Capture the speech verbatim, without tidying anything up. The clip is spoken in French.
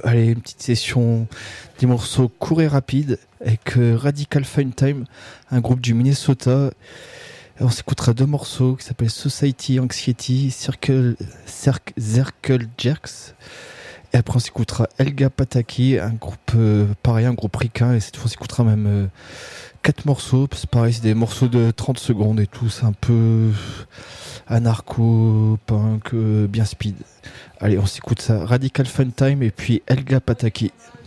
allez, une petite session des morceaux courts et rapides avec euh, Radical Fun Time, un groupe du Minnesota. On s'écoutera deux morceaux qui s'appellent Society Anxiety, Circle, Circle, Circle Jerks. Et après on s'écoutera Elga Pataki, un groupe euh, pareil, un groupe ricain. Et cette fois on s'écoutera même euh, quatre morceaux. C'est pareil, c'est des morceaux de trente secondes et tout. C'est un peu anarcho, punk, euh, bien speed. Allez, on s'écoute ça. Radical Fun Time et puis Elga Pataki.